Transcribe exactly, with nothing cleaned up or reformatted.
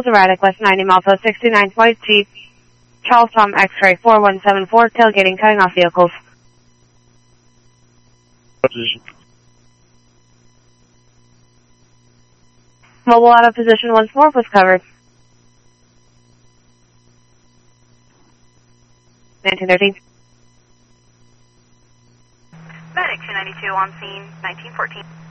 Erratic, West ninety, Malpo sixty-nine, white Jeep, Charles Tom X-ray four one seven four, tailgating, cutting off vehicles. Position. Mobile out of position once more, was covered. nineteen thirteen. Medic two ninety-two on scene, nineteen fourteen.